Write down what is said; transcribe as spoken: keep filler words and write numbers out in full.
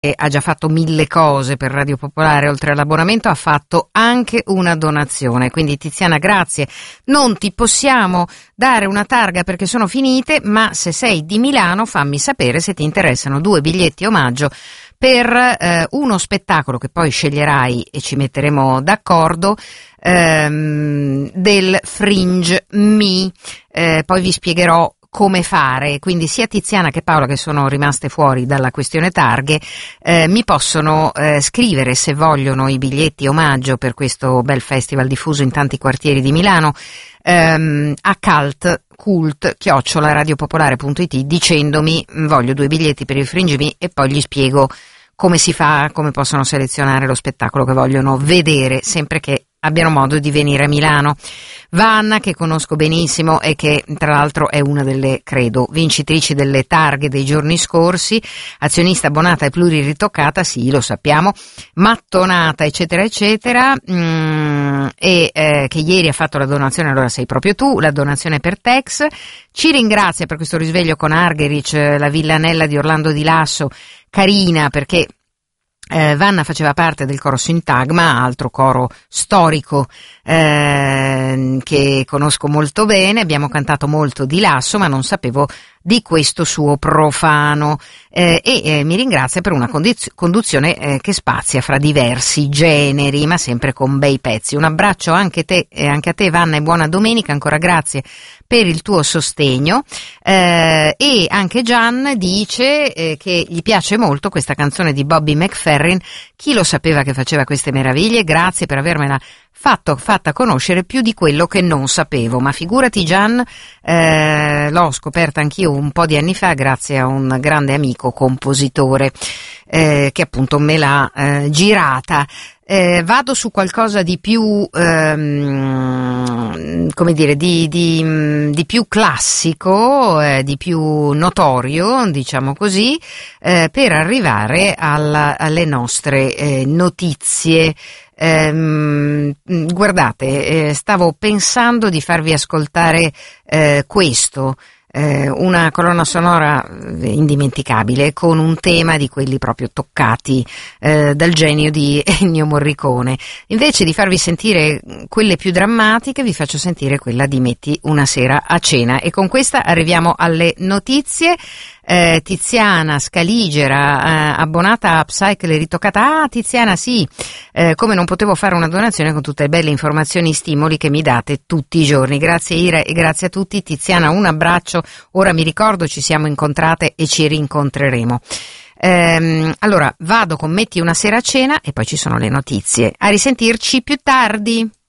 E ha già fatto mille cose per Radio Popolare, oltre all'abbonamento ha fatto anche una donazione, quindi Tiziana grazie. Non ti possiamo dare una targa perché sono finite, ma se sei di Milano fammi sapere se ti interessano due biglietti omaggio per eh, uno spettacolo che poi sceglierai e ci metteremo d'accordo, ehm, del Fringe Me, eh, poi vi spiegherò come fare, quindi sia Tiziana che Paola, che sono rimaste fuori dalla questione targhe, eh, mi possono eh, scrivere se vogliono i biglietti omaggio per questo bel festival diffuso in tanti quartieri di Milano, ehm, a cult cult chiocciola radiopopolare punto it dicendomi voglio due biglietti per il Fringe Me e poi gli spiego come si fa, come possono selezionare lo spettacolo che vogliono vedere, sempre che abbiano modo di venire a Milano. Vanna, che conosco benissimo e che tra l'altro è una delle, credo, vincitrici delle targhe dei giorni scorsi, azionista abbonata e pluriritoccata, sì, lo sappiamo, mattonata, eccetera, eccetera, mm, e eh, che ieri ha fatto la donazione, allora sei proprio tu, la donazione per Tex. Ci ringrazia per questo risveglio con Argerich, la villanella di Orlando di Lasso, carina, perché Eh, Vanna faceva parte del coro Sintagma, altro coro storico eh, che conosco molto bene, abbiamo cantato molto di Lasso, ma non sapevo di questo suo profano, eh, e eh, mi ringrazia per una condiz- conduzione eh, che spazia fra diversi generi, ma sempre con bei pezzi. Un abbraccio anche, te, eh, anche a te Vanna e buona domenica, ancora grazie per il tuo sostegno, eh, e anche Gian dice eh, che gli piace molto questa canzone di Bobby McFerrin. Chi lo sapeva che faceva queste meraviglie? Grazie per avermela fatto, fatta conoscere più di quello che non sapevo, ma figurati Gian, eh, l'ho scoperta anch'io un po' di anni fa grazie a un grande amico compositore eh, che appunto me l'ha eh, girata. Eh, vado su qualcosa di più, ehm, come dire, di, di, di più classico, eh, di più notorio, diciamo così, eh, per arrivare alla, alle nostre eh, notizie. Eh, guardate, eh, stavo pensando di farvi ascoltare eh, questo. Eh, una colonna sonora indimenticabile con un tema di quelli proprio toccati eh, dal genio di Ennio Morricone. Invece di farvi sentire quelle più drammatiche vi faccio sentire quella di Metti una sera a cena, e con questa arriviamo alle notizie. Eh, Tiziana Scaligera, eh, abbonata a Upcycle e ritoccata. Ah, Tiziana, sì, eh, come non potevo fare una donazione con tutte le belle informazioni e stimoli che mi date tutti i giorni. Grazie Ira e grazie a tutti. Tiziana, un abbraccio. Ora mi ricordo, ci siamo incontrate e ci rincontreremo. Ehm, allora vado con Metti una sera a cena e poi ci sono le notizie. A risentirci più tardi.